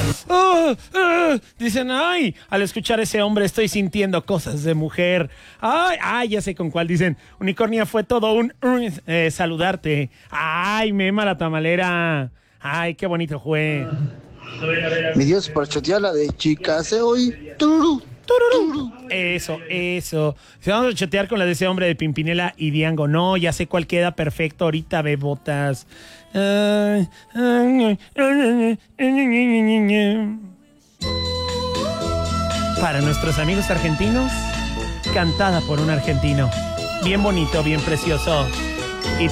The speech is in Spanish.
Dicen, ay, al escuchar a ese hombre estoy sintiendo cosas de mujer. Ay, ya sé con cuál. Dicen, Unicornia, fue todo un saludarte. Ay, Mema la tamalera. Ay, qué bonito fue. Mi Dios, para chotearla de chicas hoy. Tururú, tururú. Eso. Si vamos a chatear con la de ese hombre de Pimpinela y Diango. No, ya sé cuál queda perfecto ahorita, bebotas. Para nuestros amigos argentinos, cantada por un argentino. Bien bonito, bien precioso.